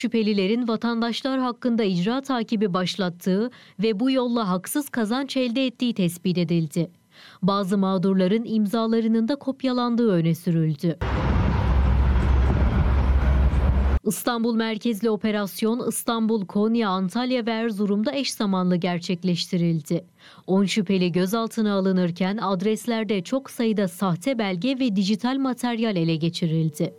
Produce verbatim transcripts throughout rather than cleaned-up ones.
Şüphelilerin vatandaşlar hakkında icra takibi başlattığı ve bu yolla haksız kazanç elde ettiği tespit edildi. Bazı mağdurların imzalarının da kopyalandığı öne sürüldü. İstanbul merkezli operasyon İstanbul, Konya, Antalya ve Erzurum'da eş zamanlı gerçekleştirildi. on şüpheli gözaltına alınırken adreslerde çok sayıda sahte belge ve dijital materyal ele geçirildi.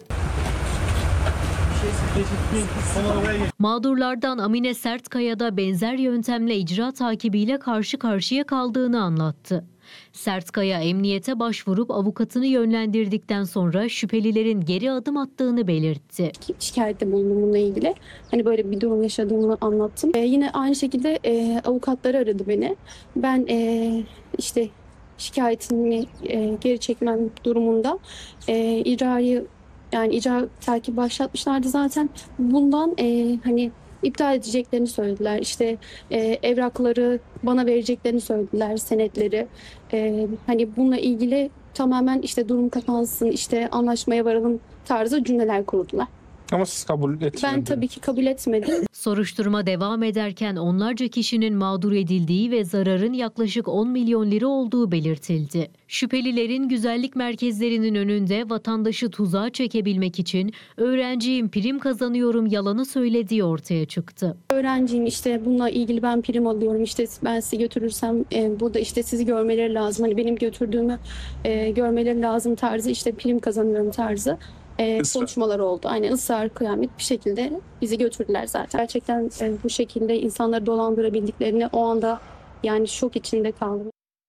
Mağdurlardan Amine Sertkaya da benzer yöntemle icra takibiyle karşı karşıya kaldığını anlattı. Sertkaya emniyete başvurup avukatını yönlendirdikten sonra şüphelilerin geri adım attığını belirtti. Şikayette bulundum bununla ilgili. Hani böyle bir durum yaşadığımı anlattım. Ee, yine aynı şekilde e, avukatları aradı beni. Ben e, işte şikayetini e, geri çekmem durumunda e, icrayı yani icra takibi başlatmışlardı zaten. Bundan e, hani iptal edeceklerini söylediler. İşte e, evrakları bana vereceklerini söylediler, senetleri. E, hani bununla ilgili tamamen işte durum kapansın, işte anlaşmaya varalım tarzı cümleler kurdular. Ama siz kabul etmediniz. Ben tabii ki kabul etmedim. Soruşturma devam ederken onlarca kişinin mağdur edildiği ve zararın yaklaşık on milyon lira olduğu belirtildi. Şüphelilerin güzellik merkezlerinin önünde vatandaşı tuzağa çekebilmek için öğrenciyim, prim kazanıyorum yalanı söylediği ortaya çıktı. Öğrenciyim, işte bununla ilgili ben prim alıyorum, işte ben sizi götürürsem e, burada işte sizi görmeleri lazım. Hani benim götürdüğümü e, görmeleri lazım tarzı, işte prim kazanıyorum tarzı. E, konuşmalar oldu. Aynen ısrar kıyamet bir şekilde bizi götürdüler zaten. Gerçekten e, bu şekilde insanları dolandırabildiklerini o anda yani şok içinde kaldım.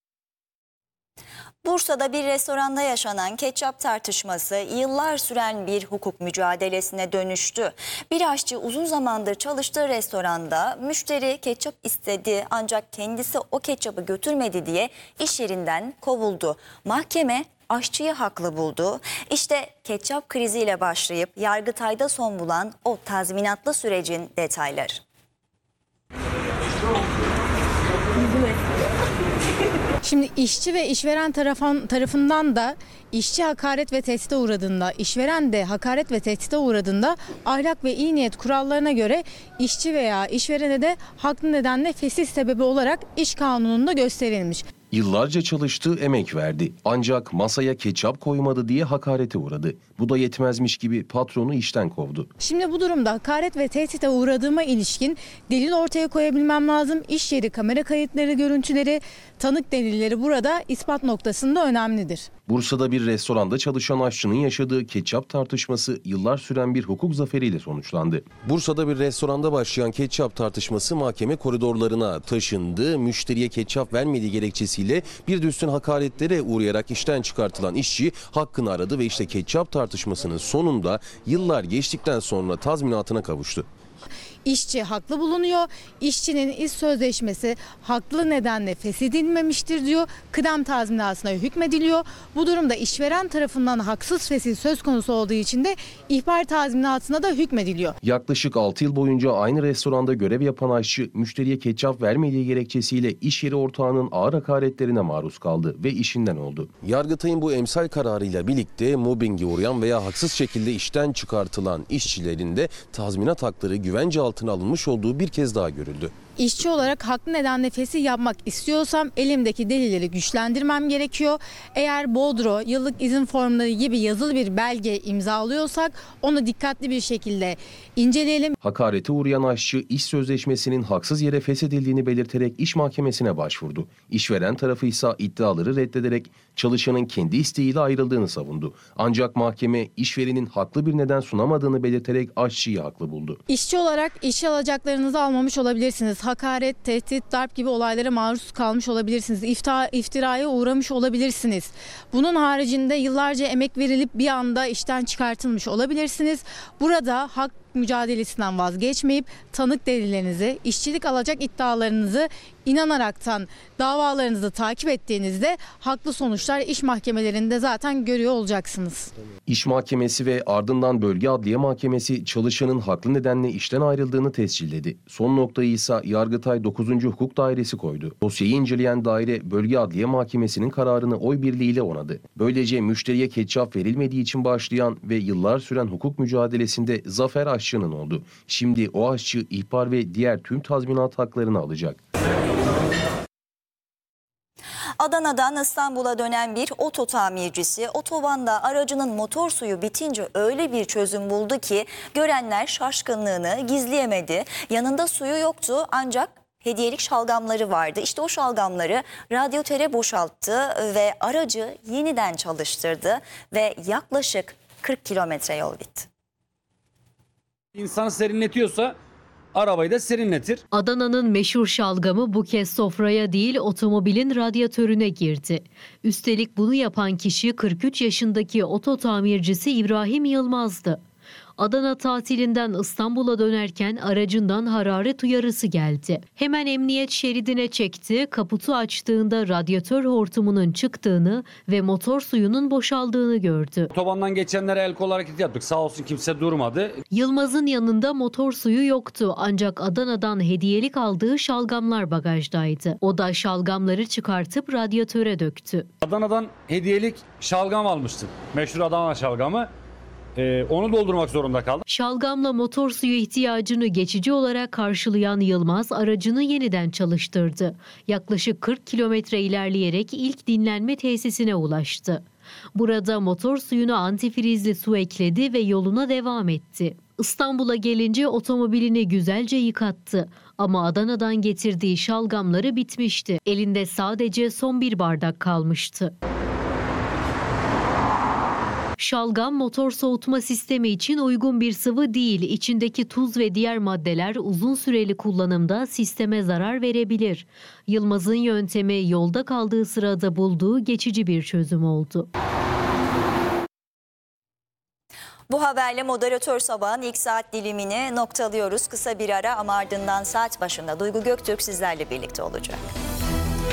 Bursa'da bir restoranda yaşanan ketçap tartışması yıllar süren bir hukuk mücadelesine dönüştü. Bir aşçı uzun zamandır çalıştığı restoranda müşteri ketçap istedi ancak kendisi o ketçapı götürmedi diye iş yerinden kovuldu. Mahkeme aşçıyı haklı buldu. İşte ketçap kriziyle başlayıp Yargıtay'da son bulan o tazminatlı sürecin detayları. Şimdi işçi ve işveren tarafın, tarafından da işçi hakaret ve tehdide uğradığında, işveren de hakaret ve tehdide uğradığında ahlak ve iyi niyet kurallarına göre işçi veya işverene de haklı nedenle fesih sebebi olarak iş kanununda gösterilmiş. Yıllarca çalıştığı emek verdi. Ancak masaya ketçap koymadı diye hakarete uğradı. Bu da yetmezmiş gibi patronu işten kovdu. Şimdi bu durumda hakaret ve tehdide uğradığıma ilişkin delil ortaya koyabilmem lazım. İş yeri kamera kayıtları, görüntüleri, tanık delilleri burada ispat noktasında önemlidir. Bursa'da bir restoranda çalışan aşçının yaşadığı ketçap tartışması yıllar süren bir hukuk zaferiyle sonuçlandı. Bursa'da bir restoranda başlayan ketçap tartışması mahkeme koridorlarına taşındı. Müşteriye ketçap vermediği gerekçesiyle bir üstün hakaretlere uğrayarak işten çıkartılan işçi hakkını aradı ve işte ketçap tartışmasının sonunda yıllar geçtikten sonra tazminatına kavuştu. İşçi haklı bulunuyor. İşçinin iş sözleşmesi haklı nedenle feshedilmemiştir diyor. Kıdem tazminatına hükmediliyor. Bu durumda işveren tarafından haksız fesih söz konusu olduğu için de ihbar tazminatına da hükmediliyor. Yaklaşık altı yıl boyunca aynı restoranda görev yapan aşçı müşteriye ketçap vermediği gerekçesiyle iş yeri ortağının ağır hakaretlerine maruz kaldı ve işinden oldu. Yargıtay'ın bu emsal kararıyla birlikte mobbinge uğrayan veya haksız şekilde işten çıkartılan işçilerin de tazminat hakları güvence altına altına alınmış olduğu bir kez daha görüldü. İşçi olarak haklı nedenle fesih yapmak istiyorsam elimdeki delilleri güçlendirmem gerekiyor. Eğer bordro, yıllık izin formları gibi yazılı bir belge imzalıyorsak onu dikkatli bir şekilde inceleyelim. Hakarete uğrayan aşçı iş sözleşmesinin haksız yere feshedildiğini belirterek iş mahkemesine başvurdu. İşveren tarafı ise iddiaları reddederek çalışanın kendi isteğiyle ayrıldığını savundu. Ancak mahkeme işverenin haklı bir neden sunamadığını belirterek aşçıyı haklı buldu. İşçi olarak işe alacaklarınızı almamış olabilirsiniz. Hakaret, tehdit, darp gibi olaylara maruz kalmış olabilirsiniz. İfta, iftiraya uğramış olabilirsiniz. Bunun haricinde yıllarca emek verilip bir anda işten çıkartılmış olabilirsiniz. Burada hak mücadelesinden vazgeçmeyip tanık delillerinizi, işçilik alacak iddialarınızı inanaraktan davalarınızı takip ettiğinizde haklı sonuçlar iş mahkemelerinde zaten görüyor olacaksınız. İş mahkemesi ve ardından bölge adliye mahkemesi çalışanın haklı nedenle işten ayrıldığını tescilledi. Son noktayı ise Yargıtay dokuzuncu Hukuk Dairesi koydu. Dosyayı inceleyen daire bölge adliye mahkemesinin kararını oy birliğiyle onadı. Böylece müşteriye ketçap verilmediği için başlayan ve yıllar süren hukuk mücadelesinde zafer aşçı aşçının oldu. Şimdi o aşçı ihbar ve diğer tüm tazminat haklarını alacak. Adana'dan İstanbul'a dönen bir oto tamircisi otobanda aracının motor suyu bitince öyle bir çözüm buldu ki görenler şaşkınlığını gizleyemedi. Yanında suyu yoktu ancak hediyelik şalgamları vardı. İşte o şalgamları radyatöre boşalttı ve aracı yeniden çalıştırdı ve yaklaşık kırk kilometre yol gitti. İnsanı serinletiyorsa arabayı da serinletir. Adana'nın meşhur şalgamı bu kez sofraya değil otomobilin radyatörüne girdi. Üstelik bunu yapan kişi kırk üç yaşındaki oto tamircisi İbrahim Yılmaz'dı. Adana tatilinden İstanbul'a dönerken aracından hararet uyarısı geldi. Hemen emniyet şeridine çekti, kaputu açtığında radyatör hortumunun çıktığını ve motor suyunun boşaldığını gördü. Otobandan geçenlere el kol hareketi yaptık. Sağ olsun kimse durmadı. Yılmaz'ın yanında motor suyu yoktu ancak Adana'dan hediyelik aldığı şalgamlar bagajdaydı. O da şalgamları çıkartıp radyatöre döktü. Adana'dan hediyelik şalgam almıştık. Meşhur Adana şalgamı. Ee, onu doldurmak zorunda kaldım. Şalgamla motor suyu ihtiyacını geçici olarak karşılayan Yılmaz aracını yeniden çalıştırdı. Yaklaşık kırk kilometre ilerleyerek ilk dinlenme tesisine ulaştı. Burada motor suyuna antifrizli su ekledi ve yoluna devam etti. İstanbul'a gelince otomobilini güzelce yıkattı. Ama Adana'dan getirdiği şalgamları bitmişti. Elinde sadece son bir bardak kalmıştı. Şalgam motor soğutma sistemi için uygun bir sıvı değil. İçindeki tuz ve diğer maddeler uzun süreli kullanımda sisteme zarar verebilir. Yılmaz'ın yöntemi yolda kaldığı sırada bulduğu geçici bir çözüm oldu. Bu haberle moderatör sabahın ilk saat dilimini noktalıyoruz. Kısa bir ara ama ardından saat başında Duygu Göktürk sizlerle birlikte olacak.